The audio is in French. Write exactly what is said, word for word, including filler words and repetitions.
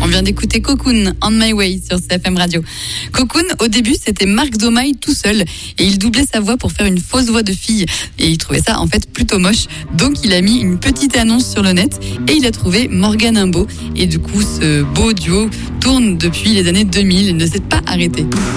vient d'écouter Cocoon, On My Way sur C F M Radio. Cocoon, au début, c'était Marc Domaille tout seul et il doublait sa voix pour faire une fausse voix de fille. Et il trouvait ça en fait plutôt moche. Donc il a mis une petite annonce sur le net et il a trouvé Morgane Imbeau. Et du coup, ce beau duo tourne depuis les années deux mille et ne s'est pas arrêté.